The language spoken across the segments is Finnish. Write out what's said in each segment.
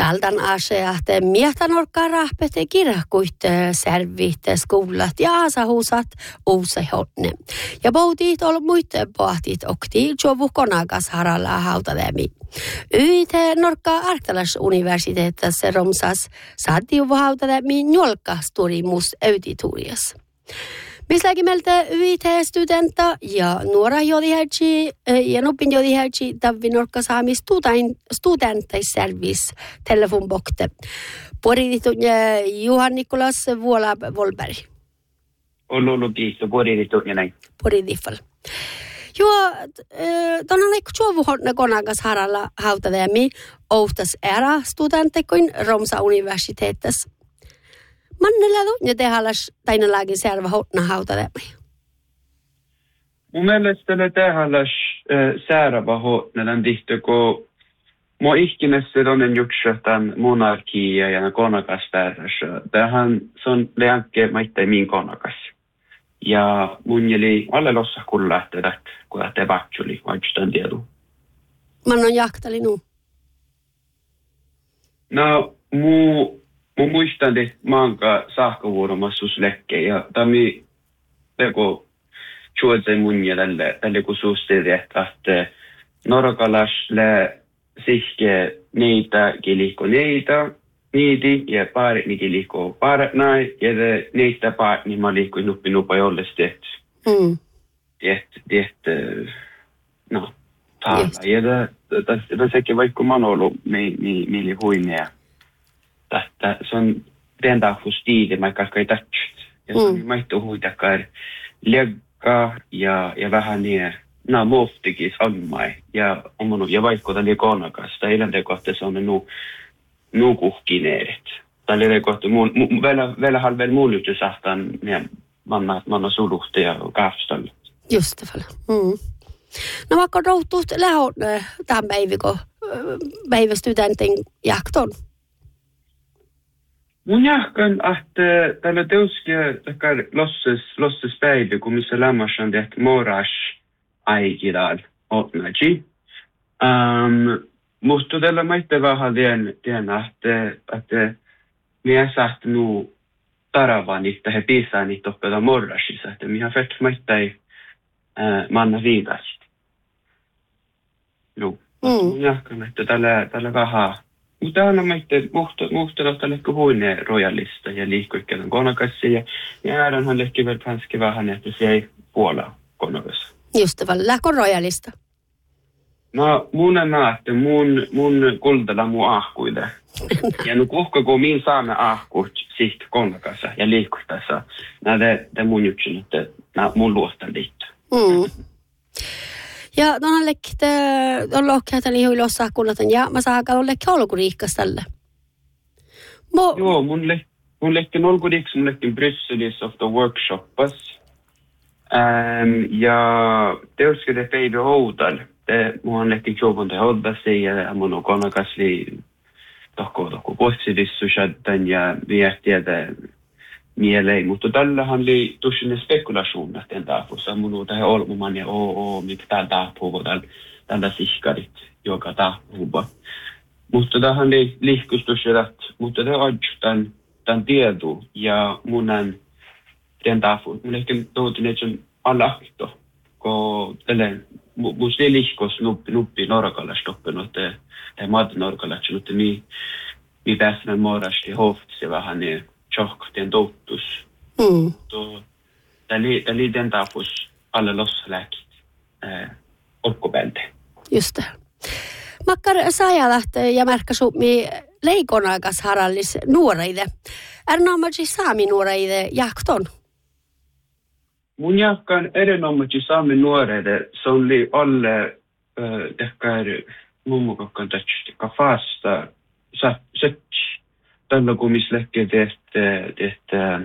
Tältän asia, että miehtän orkaa rahpete kirjakuit servit, skoulat ja asahusat uusi honne. Ja poutit ol muiden pohtit okti jovukonakas haralla hautademi. Yhtä norkkaa Arktalas-universiteetassa Romsas saattiin hautademi njolkasturimus auditurias. Mistäkin meiltä YIT-studenta ja nuora jodihertsi ja nopin jodihertsi tavvi norkka saami studentteisservice telefonbokte. Poriditun Juhan Nikolas Vuola Volberg. Ollut kiisto, poriditun ja näin. Poridifal. Joo, tuonne leikku juovuhonne konakas haralla hautademi outas era studentekoin Romsa universiteettas. Mannella tunne tehallas tainalakin selvä hotna hautademi. Mun mielestä ne tehallas säärävä hotna tämän tihti, kun mua ihkinessä tonnen juksahtan monarkia ja konakas täärässä. Tähän se on leankke maittai min konakas. Ja mun jeli alle lossa kun lähtedät, kun lähtee vatsuli, vatstan tiedu. Man on jahtali nu. No, Mun muistan, että maanka sahkavuoromassus lekke ja tämä teko juodse mun ja tälle kun suusteli, että norkalasle sihke neitä kilikko neitä niiti ja paari kilikko paarat näin ja neitä paari mä liikkuin nuppi nupa jollesti, että no taalla. Ja sekin vaikka mä oon ollut meille huineja. Se on den dag hos stiili, mä kaikkei tätsyt. Ja se on maittu huitakkaan legga ja vähän niin, muoftikis ammai. Ja vaikka tämä oli konakas, tai ilänteen kohta se on nuu kuhkineerit. Tai ilänteen kohta, vielä halvel muun nyt sahtaan, manna suluhti ja kaafstalle. Just det. No vaikka routuut lähon tähän päivästudenten jakton? Mun jahkan, että tällä teuskia losses päivä, kun missä lämmässä tehty moras aikidal otnaji. Musta tällä maittaa vähän tiedän, että minä saat nu taravan, että he pisaa niitä oppeta morrasissa, että minä fett maittaa manna viidasti. Joo. Mun jahkan, että tällä vähän. Mutta on muhtella tälle huineen rojalista ja liikkuikkelen konakassia ja äädänhän lehki vielä kanske vähän, että se ei puolaa konakassa. Just vaan, lähkö rojalista? No mun näette, mun kultalla mun ahkuille. Ja nu kuhka kun min saamme ahkut siht konakassa ja liikkutassa, näitä mun jutsin, että mun luostan liittyy. Ja tuonne lekki, on lohkeata liihui lossa kunnatan ja mä saan olla lekki olkuriikkas tälle. Joo, mun lekki olkuriikkas, mun lekki Brysselissä of the workshoppas. Ja teoskede päivä houdal. Mun lekki jobon te houdasi ja mun on konakasli tohko postilissu shaddan ja viehtiätä mieleen, mutta tällähän oli tuollainen spekulaation lähteen taapussa. Mun on tähän olmuman ja mitä täällä taapuu, tällä sihkarit, joka taapuu. Mutta tähän oli liikkustusjärät, mutta tämä on tämän tieto ja mun on den taapuu. Mun ehkä toivotin, että se on alakto, kun tällainen, mun se liikkus nuppi norkalla stoppenut, tai maata norkalla, mutta mi pääsemme morasti hoftsi vähän niin. Tjohkten touttus. Tämä oli den taapus alle lossalääkit olkopältä. Just det. Makkar saaja lähtee ja märkäsummi leikonaikas harallis nuoreide. Erinomaisesti saami nuoreide jakton? Mun jakkaan erinomaisesti saami nuoreide. Se oli alle tehkään mummukokkaan tästä kafasta setsi. Tällä kun missä lähtee tehtä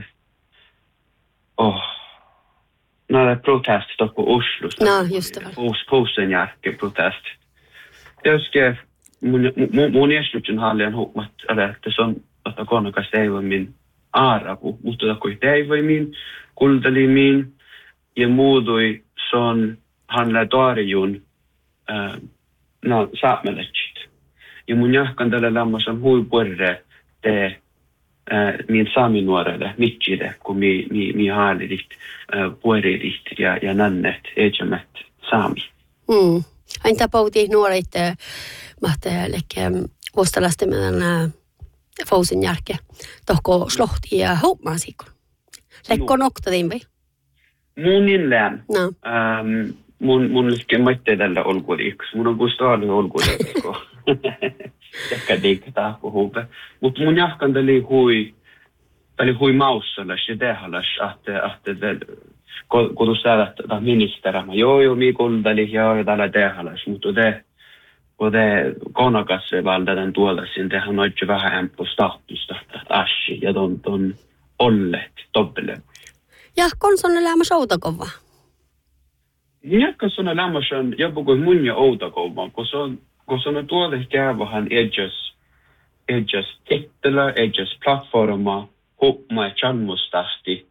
näitä protestit on kuin Oslosta. No, just det. Posen jälkeen protestit. Tietysti mun jäsenyksen hallin huomat, että se on, että konakas ei voi min aarapu, mutta että ei voi min kuldali min ja muutui se on hänellä tarjun saameleksit. Ja mun jahkan tällä lämmässä on huipuerre te niin saaminuorelle mitjille, kun mi haalirit, pueririt ja nannet, eejamet saami. Aina puhutiin nuoret, mahteleke vuostalaisten meidän fousin järkeä. Tohko slohti ja houpmaasiikon. Lekko noktatiin vai? Mun inlään. No. Mun liikkeen maitteen tällä olkuudiksi. Mun on puhusta aali olkuudiksi. Ehkä diikkaa puhuupe. Mutta mun jahkan täli hui maussalas ja tehalas, että kun tu säädät ministerämä. Joo, miikuldali ja tällä tehalas. Mutta kun te konakassa valdaten tuolta, niin tehän on vähän ämpö statusta, että ashi ja ton ollet toppele. Ja konson elämä outakova? Jäkkä on elämässä on joku kuin mun ja outakova, kun se on tuolta käyvähän edges tittela, edges plattforma, hupma ja chanmustastit.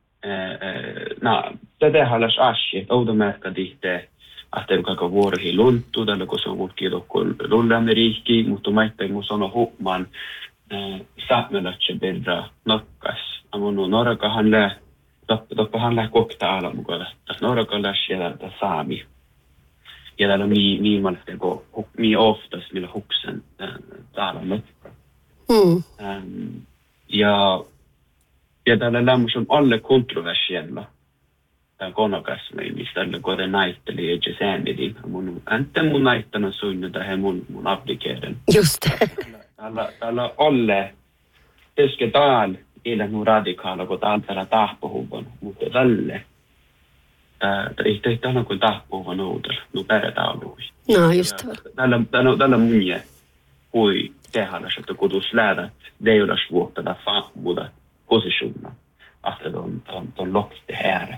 Tätä halas ashi, että outomerkka tihte, että joka vuorohi lunttu, tällä kun se on mutkin tokkun lullamerikki, mutta maittain mun sanoo hupman saamelaisen perra nokkas. Mun norkahan Toppahan lähe kokta ala mukaan. Tässä Norraka lähe ja saami. Ja täällä on mii oftas, millä huksen täällä. Ja täällä lämmössä on alle kontroversiella. Tämä konakasma, mistä täällä kohden näitteli ja jäsenidin. Mun näittänä suinnu tähän mun applikeiden. Just. Täällä alle teske täällä. Eilen nu radikaala, kun täällä tahpohuvan, mutta tälle. Ei täällä kuin tahpohuvan uudella, nu perätauduhi. No, just. Tällä munje, kui tehdään, että kun tuus lähdät, deudas vuotta tai faamuda positiona, että on lokte här.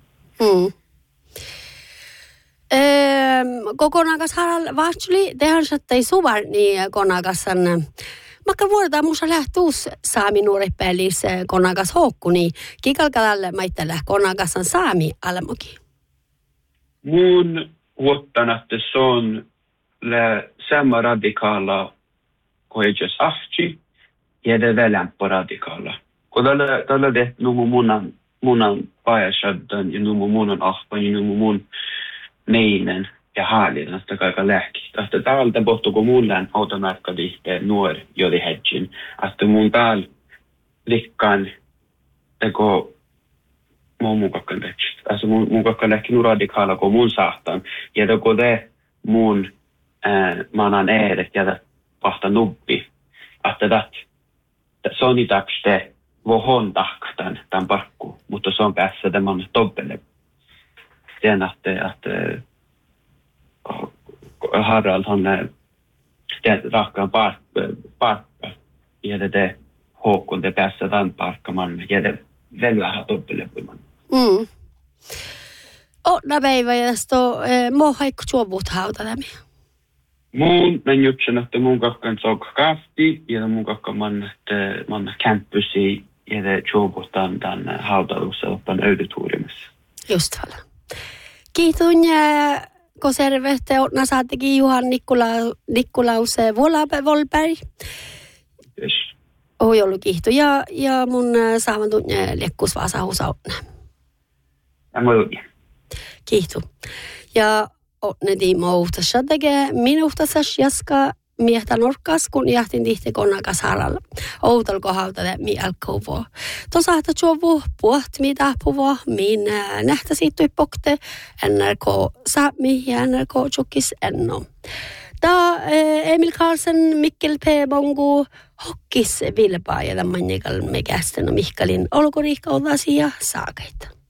Kokonakas harall vahtsuli, tehän sattei suvar, niin konakasan Makka vuodetaan musta lähtuus saami nuori päällis konakas houkku, niin kikalkalalle maittele konakasan saami alamoki. Mun vuottan, että se on samma radikaala kuin edes ahti, ja det välämpö radikaala. Kun tällä det numu munan pajasaddan, ja numu munan ahpan, ja numu mun meinen, ja hallin, että kaikka lähki. Että täältä pohtuu, kun mulla on automarkkadihte nuori, jodi hedgin. Että mun täällä likkaan, teko mun kakkan hedgin. Että mun kakkan lähki nu radikaala, kun mun saahtan. Ja teko te mun manan ääret ja pahta nubbi. Että se on itaks te vohon tahktan tämän parkku. Mutta se on päässä tämän toppele. Sen, että Harald han rakkaan parkka ja te Håkon te päässä tämän parkkaman ja te velvähän toppelepuiman. Päivä ja sto mo haikku juovut hauta lämmin. Mun men jutsen, että mun kakkan sauk kafti ja mun kakkan man campusi ja te juovutan tämän hautalussa oppan auditoriumissa. Just falla. Kiitun Koservehte otna saattekin Juhan Nikkulaus Volberg. Yes. Oi ollut kiihto. Ja mun saavan tunne lekkus vaan saahus otna. Kiihto. Ja otne tiimo uhtassa tekee minuhtasas jaska miehtä norkkas, kun jahtin tihti konakas haralla. Outalko hautalle mi alkovo. Tosahta juovu puht mi tahpuvo, min nähtä siittui pokte, NRK saami ja NRK tjukkis enno. Da Emil Karlsen, Mikkel P. Bongo, hokkis vilpaa ja mannikal me kästen Mihkalin olkoriikka ollasia saakaita.